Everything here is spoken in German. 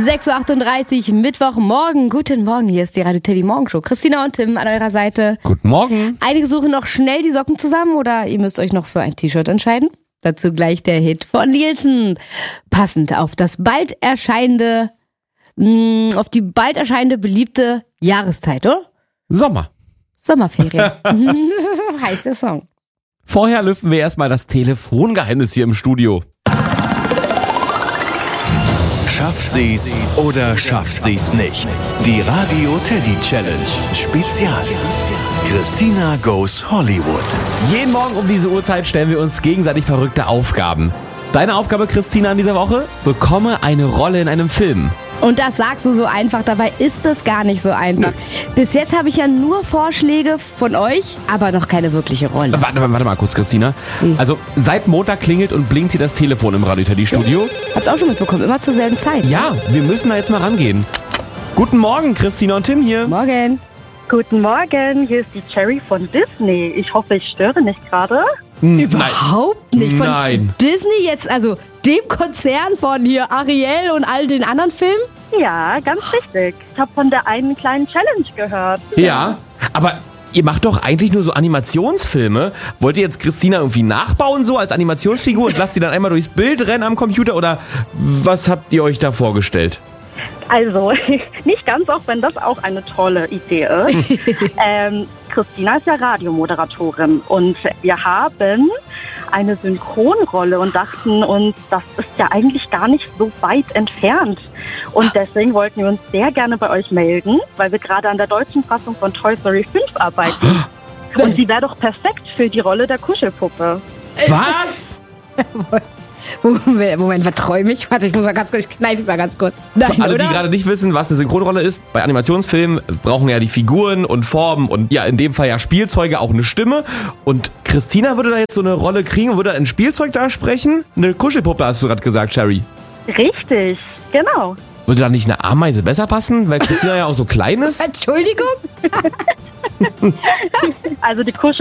6.38 Uhr, Mittwochmorgen. Guten Morgen, hier ist die Radio Teddy Morgenshow. Christina und Tim an eurer Seite. Guten Morgen. Einige suchen noch schnell die Socken zusammen oder ihr müsst euch noch für ein T-Shirt entscheiden. Dazu gleich der Hit von Nielsen. Passend auf das auf die bald erscheinende beliebte Jahreszeit, oder? Sommer. Sommerferien. Heißt der Song. Vorher lüften wir erstmal das Telefongeheimnis hier im Studio. Schafft sie's oder schafft sie's nicht? Die Radio Teddy Challenge Spezial. Christina goes Hollywood. Jeden Morgen um diese Uhrzeit stellen wir uns gegenseitig verrückte Aufgaben. Deine Aufgabe, Christina, in dieser Woche? Bekomme eine Rolle in einem Film. Und das sagst du so einfach, dabei ist es gar nicht so einfach. Bis jetzt habe ich ja nur Vorschläge von euch, aber noch keine wirkliche Rolle. Warte mal kurz, Christina. Also seit Montag klingelt und blinkt hier das Telefon im Radio Teddy Studio. Hab's auch schon mitbekommen, immer zur selben Zeit. Ja, wir müssen da jetzt mal rangehen. Guten Morgen, Christina und Tim hier. Morgen. Guten Morgen, hier ist die Cherry von Disney. Ich hoffe, ich störe nicht gerade. Überhaupt nicht. Von Nein. Disney jetzt, also dem Konzern von hier Ariel und all den anderen Filmen? Ja, ganz richtig. Ich habe von der einen kleinen Challenge gehört. Ja, aber ihr macht doch eigentlich nur so Animationsfilme. Wollt ihr jetzt Christina irgendwie nachbauen, so als Animationsfigur und lasst sie dann einmal durchs Bild rennen am Computer? Oder was habt ihr euch da vorgestellt? Also, nicht ganz, auch wenn das auch eine tolle Idee ist. Christina ist ja Radiomoderatorin und wir haben eine Synchronrolle und dachten uns, das ist ja eigentlich gar nicht so weit entfernt. Und deswegen wollten wir uns sehr gerne bei euch melden, weil wir gerade an der deutschen Fassung von Toy Story 5 arbeiten. Und sie wäre doch perfekt für die Rolle der Kuschelpuppe. Was? Moment, verträume ich? Warte, ich muss mal ganz kurz, ich kneife mal ganz kurz. Nein, Für alle, oder? die gerade nicht wissen, was eine Synchronrolle ist, bei Animationsfilmen brauchen ja die Figuren und Formen und ja, in dem Fall ja Spielzeuge auch eine Stimme. Und Christina würde da jetzt so eine Rolle kriegen und würde ein Spielzeug da sprechen? Eine Kuschelpuppe, hast du gerade gesagt, Sherry. Richtig, genau. Würde da nicht eine Ameise besser passen, weil Christina ja auch so klein ist? Entschuldigung? Also die